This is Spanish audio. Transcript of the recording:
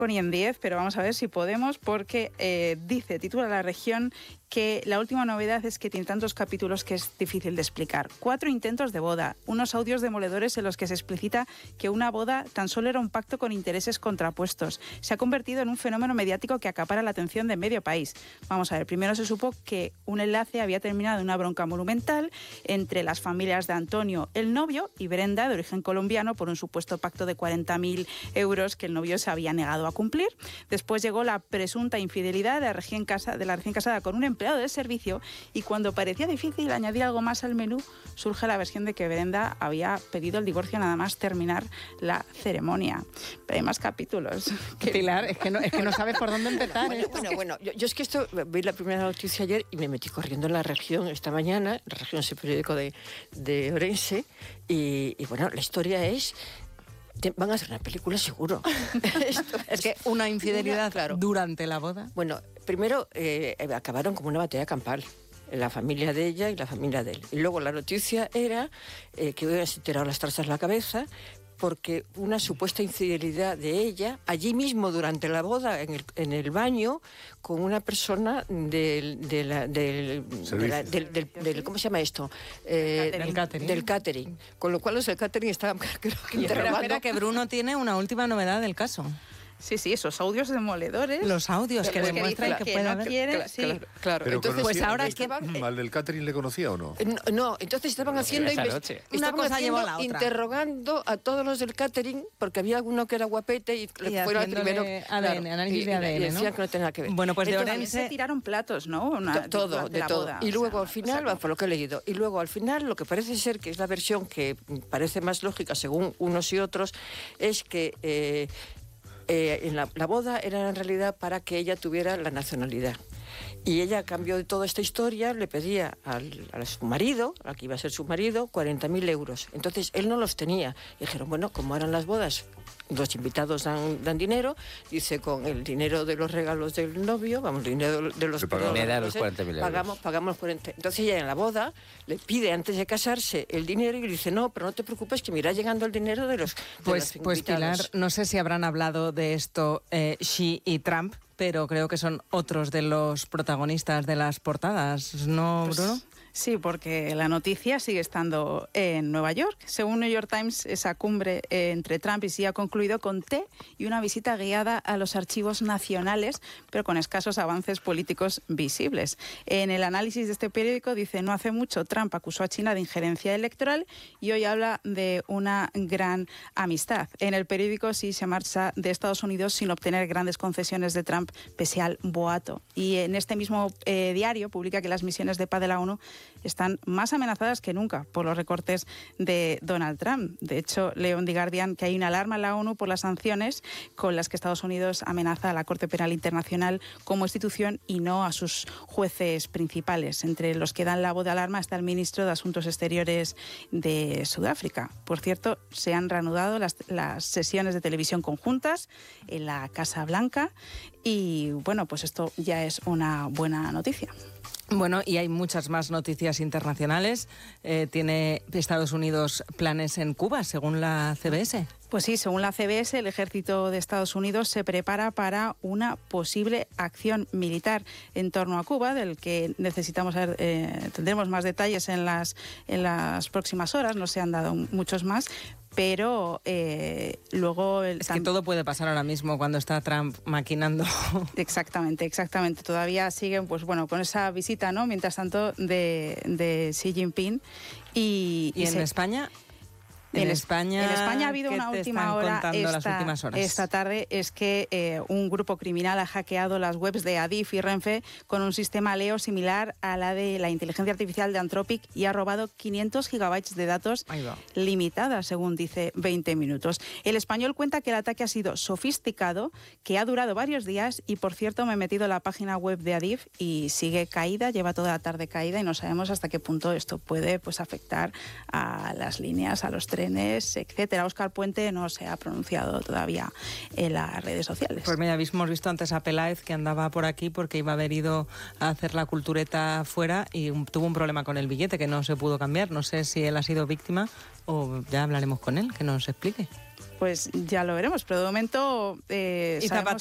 y en 10, pero vamos a ver si podemos, porque titula la región que la última novedad es que tiene tantos capítulos que es difícil de explicar. 4 intentos de boda, unos audios demoledores en los que se explicita que una boda tan solo era un pacto con intereses contrapuestos. Se ha convertido en un fenómeno mediático que acapara la atención de medio país. Vamos a ver, primero se supo que un enlace había terminado en una bronca monumental entre las familias de Antonio, el novio, y Brenda, de origen colombiano, por un supuesto pacto de 40.000 euros que el novio se había negado a cumplir. Después llegó la presunta infidelidad de la recién casada con un empleado de servicio, y cuando parecía difícil añadir algo más al menú, surge la versión de que Brenda había pedido el divorcio nada más terminar la ceremonia. Pero hay más capítulos. Pilar, es que no sabes por dónde empezar. Bueno, yo es que esto, vi la primera noticia ayer y me metí corriendo en La Región esta mañana. La Región es el periódico de Orense, y bueno, la historia es... Van a hacer una película seguro. Es que una infidelidad durante la boda. Bueno, primero acabaron como una batalla campal, la familia de ella y la familia de él. Y luego la noticia era que hubieran tirado las trazas a la cabeza porque una supuesta infidelidad de ella, allí mismo durante la boda, en el baño, con una persona del ¿cómo se llama esto? Del catering. Con lo cual los del catering estaban interrogando. Espera, que Bruno tiene una última novedad del caso. Sí, esos audios demoledores. Los audios que demuestran que puede haber. Claro. Pero entonces, pues ahora es que ¿al del catering le conocía o no? No, entonces estaban haciendo una cosa llevó a la otra, interrogando a todos los del catering, porque había alguno que era guapete y fuera primero análisis de ADN, y decían que no tenía nada que ver. Bueno, pues entonces, de Orense se tiraron platos, ¿no? Todo. Boda, y luego al final, por lo que he leído, y luego al final lo que parece ser que es la versión que parece más lógica según unos y otros, es que en la boda era en realidad para que ella tuviera la nacionalidad. Y ella, a cambio de toda esta historia, le pedía a su marido, a que iba a ser su marido, 40.000 euros. Entonces, él no los tenía. Y dijeron, bueno, como eran las bodas, los invitados dan dinero, dice, con el dinero de los regalos del novio, el dinero de los... Me da los 40.000 euros. Pagamos 40. Entonces ella en la boda le pide antes de casarse el dinero y le dice, no, pero no te preocupes que me irá llegando el dinero de los Pues Pilar, no sé si habrán hablado de esto Xi y Trump, pero creo que son otros de los protagonistas de las portadas, ¿no, Bruno? Sí, porque la noticia sigue estando en Nueva York. Según New York Times, esa cumbre entre Trump y Xi ha concluido con té y una visita guiada a los archivos nacionales, pero con escasos avances políticos visibles. En el análisis de este periódico dice, no hace mucho Trump acusó a China de injerencia electoral y hoy habla de una gran amistad. En el periódico Xi se marcha de Estados Unidos sin obtener grandes concesiones de Trump pese al boato. Y en este mismo diario publica que las misiones de paz de la ONU están más amenazadas que nunca por los recortes de Donald Trump. De hecho, leo en The Guardian que hay una alarma en la ONU por las sanciones con las que Estados Unidos amenaza a la Corte Penal Internacional como institución y no a sus jueces principales. Entre los que dan la voz de alarma está el ministro de Asuntos Exteriores de Sudáfrica. Por cierto, se han reanudado las sesiones de televisión conjuntas en la Casa Blanca y, bueno, pues esto ya es una buena noticia. Bueno, y hay muchas más noticias internacionales. ¿Tiene Estados Unidos planes en Cuba, según la CBS? Pues sí, según la CBS, el ejército de Estados Unidos se prepara para una posible acción militar en torno a Cuba, del que necesitamos saber, tendremos más detalles en las próximas horas, no se han dado muchos más. Pero luego... Es que todo puede pasar ahora mismo cuando está Trump maquinando. Exactamente. Todavía siguen, pues bueno, con esa visita, ¿no? Mientras tanto, de Xi Jinping. ¿Y en España? En España ha habido una última hora esta tarde, es que un grupo criminal ha hackeado las webs de Adif y Renfe con un sistema Leo similar a la de la inteligencia artificial de Anthropic y ha robado 500 gigabytes de datos limitadas, según dice 20 minutos. El Español cuenta que el ataque ha sido sofisticado, que ha durado varios días y, por cierto, me he metido en la página web de Adif y sigue caída, lleva toda la tarde caída y no sabemos hasta qué punto esto puede, pues, afectar a las líneas, a los trenes trenes, etcétera. Óscar Puente no se ha pronunciado todavía en las redes sociales. Pues mira, hemos visto antes a Peláez, que andaba por aquí porque iba a haber ido a hacer la cultureta fuera y tuvo un problema con el billete que no se pudo cambiar. No sé si él ha sido víctima o ya hablaremos con él, que nos explique. Pues ya lo veremos, pero de momento sabemos